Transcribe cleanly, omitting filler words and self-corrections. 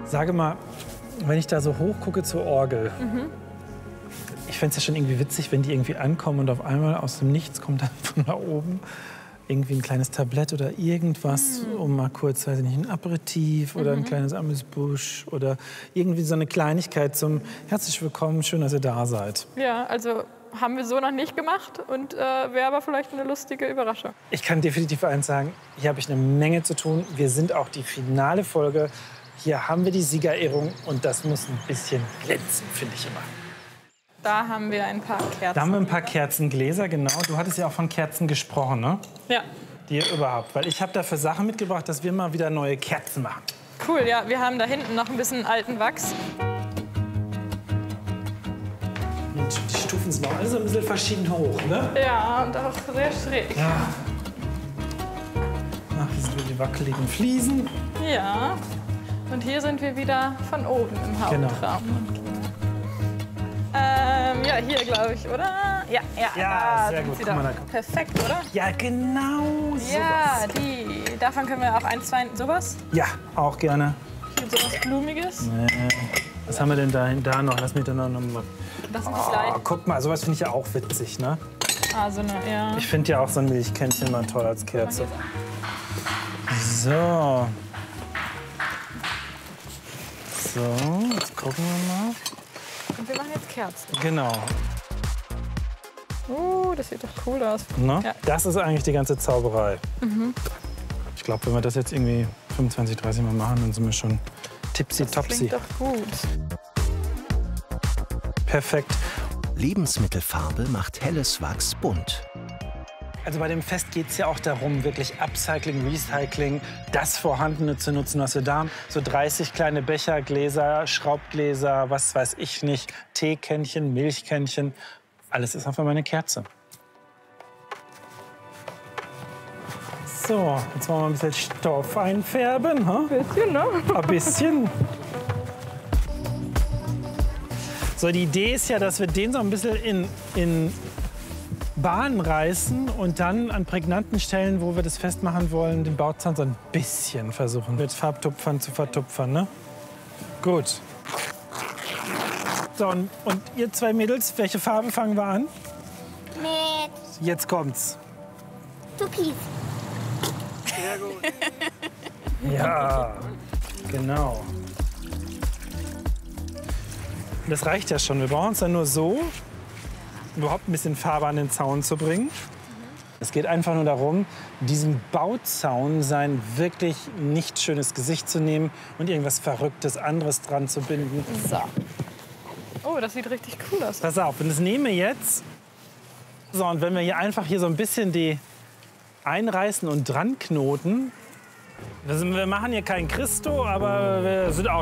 Sage mal, wenn ich da so hoch gucke zur Orgel, ich fände es ja schon irgendwie witzig, wenn die irgendwie ankommen und auf einmal aus dem Nichts kommt dann von da oben irgendwie ein kleines Tablett oder irgendwas, um mal kurz, weiß ich nicht, ein Aperitif oder ein kleines Amüsbusch oder irgendwie so eine Kleinigkeit zum Herzlich willkommen, schön, dass ihr da seid. Ja, also haben wir so noch nicht gemacht und wäre aber vielleicht eine lustige Überraschung. Ich kann definitiv eins sagen, hier habe ich eine Menge zu tun. Wir sind auch die finale Folge. Hier haben wir die Siegerehrung und das muss ein bisschen glänzen, finde ich immer. Da haben wir ein paar Kerzen. Da haben wir ein paar Kerzengläser, genau. Du hattest ja auch von Kerzen gesprochen, ne? Ja. Dir überhaupt. Weil ich habe dafür Sachen mitgebracht, dass wir mal wieder neue Kerzen machen. Cool, ja. Wir haben da hinten noch ein bisschen alten Wachs. Und die Stufen sind auch alle so ein bisschen verschieden hoch, ne? Ja, und auch sehr schräg. Ja. Ach, hier sind die wackeligen Fliesen. Ja. Und hier sind wir wieder von oben im Hauptraum. Genau. Ja, hier glaube ich, oder? Ja, Ja, da sehr sind gut. sie Guck mal, doch. da kommt- Perfekt, oder? Ja, genau sowas. Ja, die. Davon können wir auch ein, zwei, sowas. Ja, auch gerne. Hier sowas Blumiges. Was haben wir denn da noch? Lass mich da noch mal. Das sind die Oh, kleinen. guck mal, sowas finde ich ja auch witzig, ne? Ah, so eine, ja. Ich finde ja auch so ein Milchkännchen mal toll als Kerze. So. So, jetzt gucken wir mal. Und wir machen jetzt Kerzen. Genau. Das sieht doch cool aus. Ne? Ja. Das ist eigentlich die ganze Zauberei. Ich glaube, wenn wir das jetzt irgendwie 25, 30 Mal machen, dann sind wir schon tipsy-topsy. Klingt doch gut. Perfekt. Lebensmittelfarbe macht helles Wachs bunt. Also bei dem Fest geht es ja auch darum, wirklich Upcycling, Recycling, das Vorhandene zu nutzen, was wir da haben. So 30 kleine Becher, Gläser, Schraubgläser, was weiß ich nicht, Teekännchen, Milchkännchen. Alles ist einfach meine Kerze. So, jetzt wollen wir ein bisschen Stoff einfärben. Ein Bisschen, ne? Ein bisschen. So, die Idee ist ja, dass wir den so ein bisschen in Bahnen reißen und dann an prägnanten Stellen, wo wir das festmachen wollen, den Bauzahn so ein bisschen versuchen, mit Farbtupfern zu vertupfern. Ne? Gut. So, und ihr zwei Mädels, welche Farbe fangen wir an? Mit Jetzt kommt's. Türkis. Ja, genau. Das reicht ja schon. Wir brauchen es dann nur so, überhaupt ein bisschen Farbe an den Zaun zu bringen. Es geht einfach nur darum, diesem Bauzaun sein wirklich nicht schönes Gesicht zu nehmen und irgendwas Verrücktes anderes dran zu binden. So. Oh, das sieht richtig cool aus. Pass auf, und das nehmen wir jetzt. So, und wenn wir hier einfach so ein bisschen die einreißen und dran knoten. Wir machen hier kein Christo, aber wir sind auch